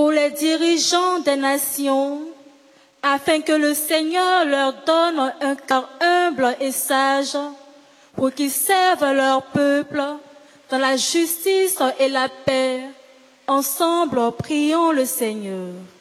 pour les dirigeants des nations, afin que le Seigneur leur donne un cœur humble et sage, pour qu'ils servent leur peuple dans la justice et la paix. Ensemble, prions le Seigneur.